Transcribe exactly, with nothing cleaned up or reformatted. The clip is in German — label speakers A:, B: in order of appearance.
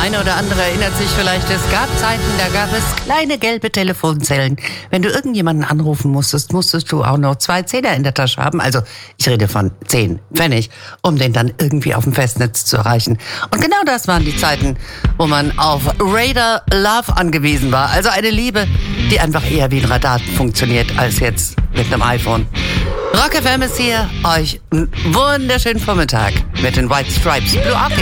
A: eine oder andere erinnert sich vielleicht, es gab Zeiten, da gab es kleine gelbe Telefonzellen. Wenn du irgendjemanden anrufen musstest, musstest du auch noch zwei Zehner in der Tasche haben. Also ich rede von zehn Pfennig, um den dann irgendwie auf dem Festnetz zu erreichen. Und genau das waren die Zeiten, wo man auf Radar Love angewiesen war. Also eine Liebe, die einfach eher wie ein Radar funktioniert, als jetzt mit einem iPhone. Rock F M ist hier, euch einen wunderschönen Vormittag mit den White Stripes. Blue Orchid.